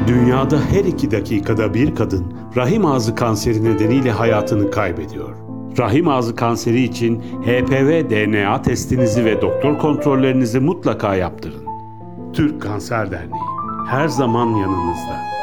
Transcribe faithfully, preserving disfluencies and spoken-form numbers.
Dünyada her iki dakikada bir kadın rahim ağzı kanseri nedeniyle hayatını kaybediyor. Rahim ağzı kanseri için H P V D N A testinizi ve doktor kontrollerinizi mutlaka yaptırın. Türk Kanser Derneği her zaman yanınızda.